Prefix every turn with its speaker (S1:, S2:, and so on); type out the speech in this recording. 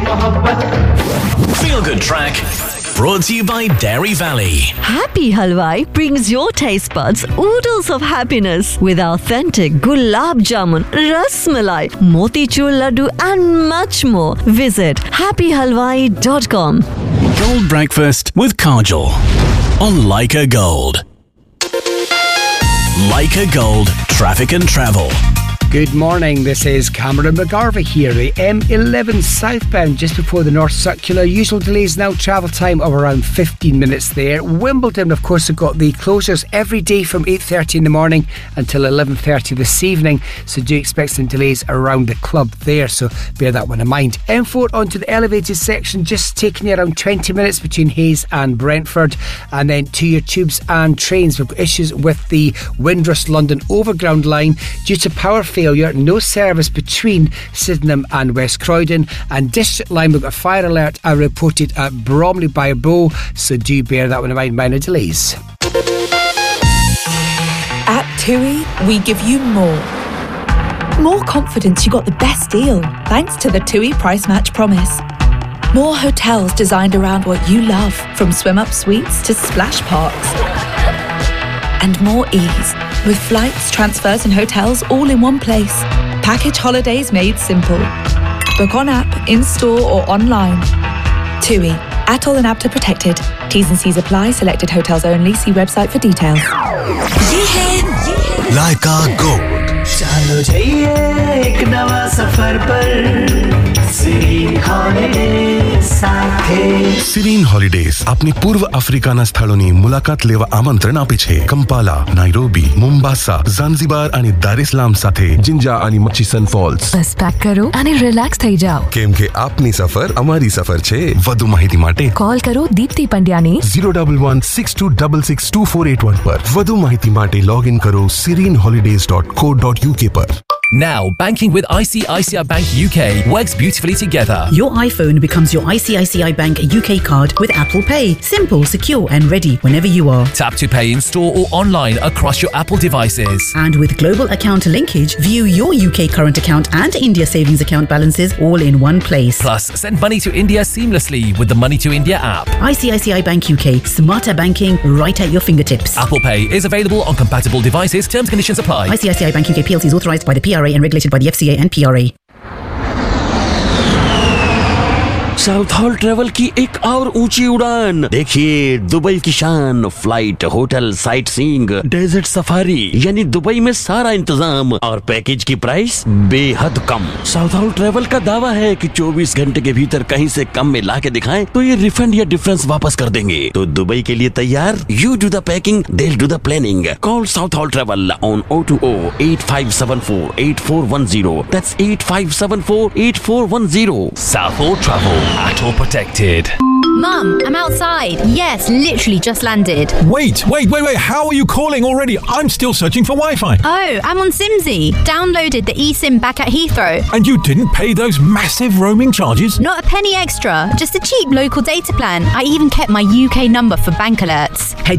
S1: Feel Good Track, brought to you by Dairy Valley.
S2: Happy Halwai brings your taste buds oodles of happiness with authentic gulab jamun, ras malai, motichur laddu and much more. Visit happyhalwai.com.
S1: Gold Breakfast with Kajal on Leica Gold. Leica Gold, traffic and travel.
S3: Good morning, this is Cameron McGarvey here. The M11 southbound just before the North Circular. Usual delays now, travel time of around 15 minutes there. Wimbledon, of course, have got the closures every day from 8:30 in the morning until 11:30 this evening. So do expect some delays around the club there, so bear that one in mind. M4 onto the elevated section, just taking you around 20 minutes between Hayes and Brentford. And then to your tubes and trains, we've got issues with the Windrush London Overground line due to power failure. No service between Sydenham and West Croydon. And District Line, we've got a fire alert reported at Bromley by Bow, so do bear that one in mind. Minor delays.
S4: At TUI, we give you more. More confidence you got the best deal thanks to the TUI Price Match Promise. More hotels designed around what you love, from swim-up suites to splash parks. And more ease, with flights, transfers and hotels all in one place. Package holidays made simple. Book on app, in-store or online. TUI, ATOL and APTA protected. T's and C's apply. Selected hotels only. See website for details.
S5: Leica Gold.
S6: चलो जाइए एक नवा सफर पर Sirin holidays સાથે
S5: સિરીન holidays આપની પૂર્વ આફ્રિકાના સ્થળોની મુલાકાત લેવા આમંત્રણ આપે છે. કંપાલા, નાઇરોબી, મોમ્બાસા, ઝાંઝીબાર અને દારેસલામ સાથે જિંજા અને મચીસન ફોલ્સ.
S7: બસ પેક કરો અને રિલેક્સ થઈ જાઓ.
S5: કેમ કે આપની સફર અમારી સફર છે. વધુ માહિતી માટે
S7: કોલ કરો દીપ્તિ પંડ્યાને
S5: 01162262481 પર. વધુ માહિતી માટે લોગિન કરો serenholidays.co.uk પર.
S8: Now, banking with ICICI Bank UK works beautifully together.
S9: Your iPhone becomes your ICICI Bank UK card with Apple Pay. Simple, secure and ready whenever you are.
S8: Tap to pay in store or online across your Apple devices.
S9: And with global account linkage, view your UK current account and India savings account balances all in one place.
S8: Plus, send money to India seamlessly with the Money to India app.
S9: ICICI Bank UK. Smarter banking right at your fingertips.
S8: Apple Pay is available on compatible devices. Terms and conditions apply.
S9: ICICI Bank UK PLC is authorised by the PRA and regulated by the FCA and PRA.
S10: South hall travel की एक और ऊंची उड़ान देखिए. Dubai की शान, flight, hotel, sight seeing, desert safari, यानी Dubai में सारा इंतजाम और पैकेज की प्राइस बेहद कम. साउथ हॉल ट्रेवल का दावा है कि 24 घंटे के भीतर कहीं से कम में ला के दिखाएं तो ये रिफंड या डिफरेंस वापस कर देंगे. तो दुबई के लिए तैयार? You do the packing, they'll do the planning. Call South Hall Travel on 020-8574-8410. That's 8574-8410.
S8: South Hall Travel. ATOL protected.
S11: Mum, I'm outside. Yes, literally just landed.
S12: Wait. How are you calling already? I'm still searching for Wi-Fi.
S11: Oh, I'm on Simsy. Downloaded the eSIM back at Heathrow.
S12: And you didn't pay those massive roaming charges?
S11: Not a penny extra. Just a cheap local data plan. I even kept my UK number for bank alerts.